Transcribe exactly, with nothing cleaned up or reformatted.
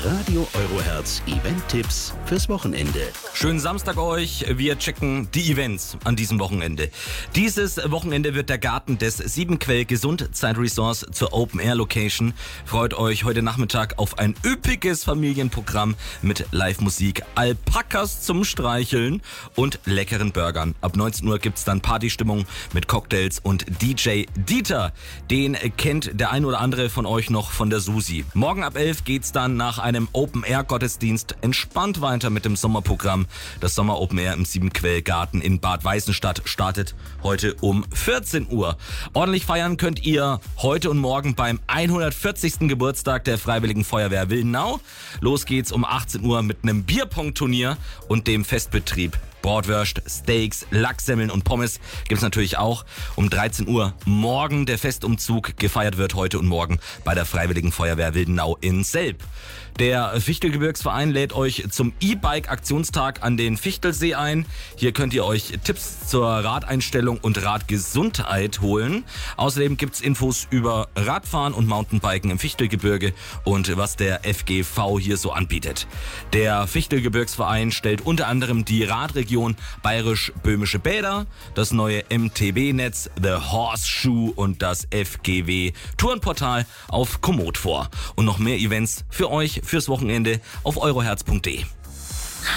Radio Eurohertz Event-Tipps fürs Wochenende. Schönen Samstag euch. Wir checken die Events an diesem Wochenende. Dieses Wochenende wird der Garten des Siebenquell Gesundzeitresorts zur Open-Air-Location. Freut euch heute Nachmittag auf ein üppiges Familienprogramm mit Live-Musik, Alpakas zum Streicheln und leckeren Burgern. Ab neunzehn Uhr gibt's dann Partystimmung mit Cocktails und D J Dieter. Den kennt der ein oder andere von euch noch von der Susi. Morgen ab elf geht's dann nach einem Open-Air-Gottesdienst entspannt weiter mit dem Sommerprogramm. Das Sommer Open Air im Siebenquell-Garten in Bad Weißenstadt startet heute um vierzehn Uhr. Ordentlich feiern könnt ihr heute und morgen beim hundertvierzigsten Geburtstag der Freiwilligen Feuerwehr Wildenau. Los geht's um achtzehn Uhr mit einem Bierpong-Turnier und dem Festbetrieb. Bratwürst, Steaks, Lachssemmeln und Pommes gibt's natürlich auch. Um dreizehn Uhr morgen der Festumzug. Gefeiert wird heute und morgen bei der Freiwilligen Feuerwehr Wildenau in Selb. Der Fichtelgebirgsverein lädt euch zum E-Bike-Aktionstag an den Fichtelsee ein. Hier könnt ihr euch Tipps zur Radeinstellung und Radgesundheit holen. Außerdem gibt's Infos über Radfahren und Mountainbiken im Fichtelgebirge und was der F G V hier so anbietet. Der Fichtelgebirgsverein stellt unter anderem die Radregion Bayerisch-Böhmische Bäder, das neue M T B-Netz, The Horseshoe und das F G W-Tourenportal auf Komoot vor. Und noch mehr Events für euch fürs Wochenende auf euroherz punkt de.